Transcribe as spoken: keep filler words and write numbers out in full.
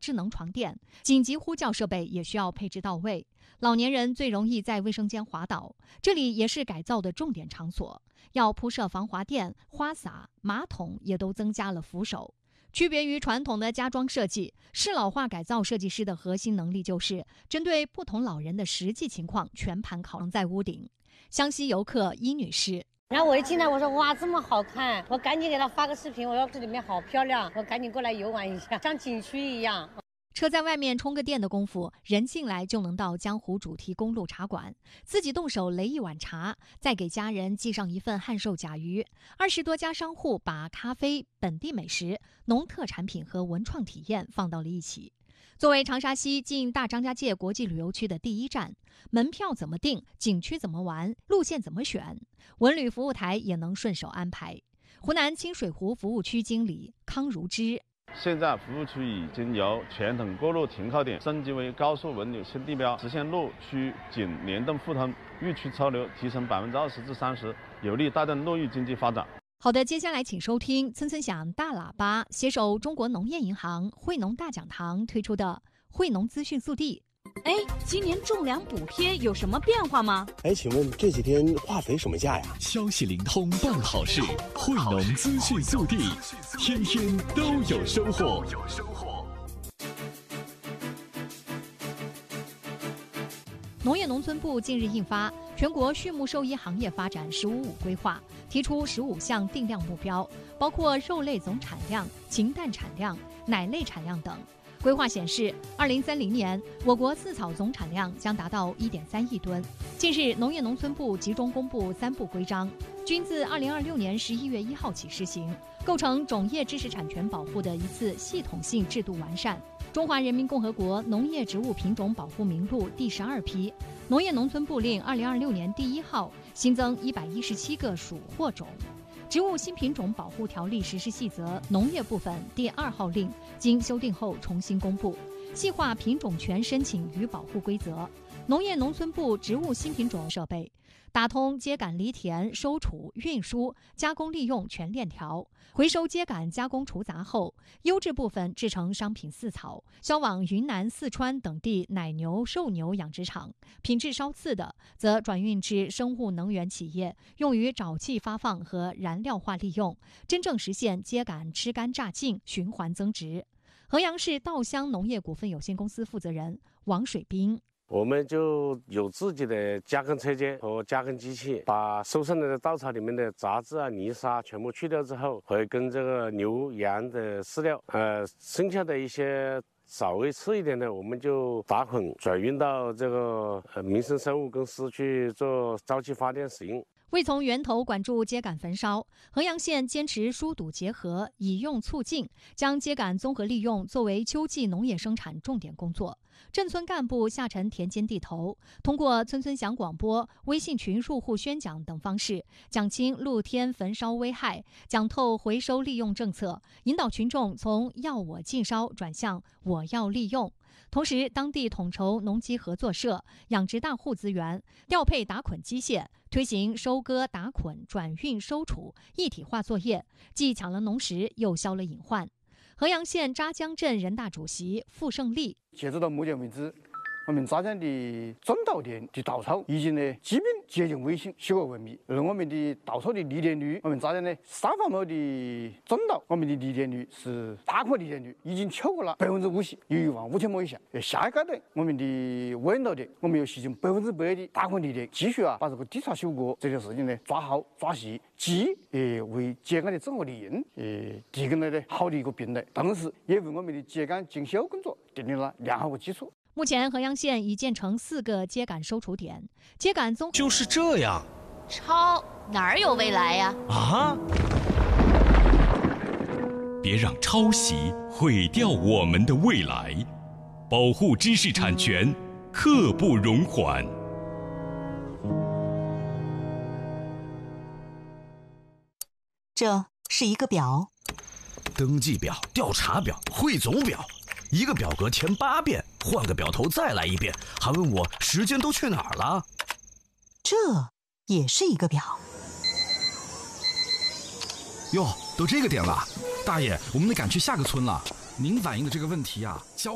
智能床垫，紧急呼叫设备也需要配置到位。老年人最容易在卫生间滑倒，这里也是改造的重点场所，要铺设防滑垫、花洒、马桶也都增加了扶手。区别于传统的家装设计，适老化改造设计师的核心能力就是针对不同老人的实际情况全盘考量在屋顶。湘西游客伊女士， 然后我一进来，我说哇，这么好看，我赶紧给他发个视频，我说这里面好漂亮，我赶紧过来游玩一下，像景区一样。 车在外面充个电的功夫，人进来就能到江湖主题公路茶馆，自己动手擂一碗茶，再给家人寄上一份汉寿甲鱼。二十多家商户把咖啡、本地美食、农特产品和文创体验放到了一起。作为长沙西进大张家界国际旅游区的第一站，门票怎么订，景区怎么玩，路线怎么选，文旅服务台也能顺手安排。湖南清水湖服务区经理康如芝， 现在服务区已经由传统过路停靠点升级为高速文旅新地标，实现路区景联动互通，域区车流提升百分之二十至三十，有力带动陆域经济发展。 好的，接下来请收听村村响大喇叭携手中国农业银行惠农大讲堂推出的惠农资讯速递。 哎，今年种粮补贴有什么变化吗？ 哎，请问这几天化肥什么价呀？ 消息灵通办好事，惠农资讯速递，天天都有收获。 农业农村部近日印发《全国畜牧兽医行业发展“十五五”规划》，提出十五项定量目标，包括肉类总产量、禽蛋产量、奶类产量等。规划显示，二零三零年我国饲草总产量将达到一点三亿吨。近日，农业农村部集中公布三部规章，均自二零二六年十一月一号起施行，构成种业知识产权保护的一次系统性制度完善。中华人民共和国农业植物品种保护名录第十二批，农业农村部令二零二六年第一号新增一百一十七个属货种。植物新品种保护条例实施细则农业部分第二号令经修订后重新公布，细化品种权申请与保护规则。农业农村部植物新品种设备打通秸秆犁田、收储、运输、加工利用全链条，回收秸秆加工除杂后，优质部分制成商品饲草，销往云南、四川等地奶牛、瘦牛养殖场；品质稍次的，则转运至生物能源企业，用于沼气发放和燃料化利用，真正实现秸秆吃干榨净循环增值。衡阳市稻香农业股份有限公司负责人王水兵。 我们就有自己的加工车间和加工机器，把收上来的稻草里面的杂质啊、泥沙全部去掉之后，会跟这个牛羊的饲料，呃，剩下的一些稍微次一点的，我们就打捆转运到这个呃民生生物公司去做沼气发电使用。 为从源头管住秸秆焚烧，衡阳县坚持疏堵结合、以用促进，将秸秆综合利用作为秋季农业生产重点工作。镇村干部下沉田间地头，通过村村响广播、微信群入户宣讲等方式，讲清露天焚烧危害，讲透回收利用政策，引导群众从要我禁烧转向我要利用。同时，当地统筹农机合作社、养殖大户资源，调配打捆机械，推行收割、打捆、转运、收储一体化作业，既抢了农时，又消了隐患。衡阳县扎江镇人大主席傅胜利， 截止到目前为止，我们扎江的种稻田的稻草已经呢基本接近微型修而为密，而我们的稻草的犁田率，我们扎江呢三房亩的种稻，我们的犁田率是大块犁田率已经超过了百分之五十，有一万五千亩以下。下一阶段，我们的温稻田，我们要实行百分之百的大块犁田，继续啊把这个地差收割这件事情呢抓好抓细，既呃为秸秆的综合利用呃提供了呢好的一个平台，同时也为我们的秸秆进修工作奠定了良好的基础。 目前，衡阳县已建成四个秸秆收储点，秸秆综就是这样。 超哪儿有未来呀？ 啊！别让抄袭毁掉我们的未来，保护知识产权，刻不容缓。 这是一个表， 登记表、调查表、汇总表。一个表格填八遍，换个表头再来一遍，还问我时间都去哪儿了？ 这也是一个表。 哟，都这个点了，大爷，我们得赶去下个村了。您反映的这个问题啊，交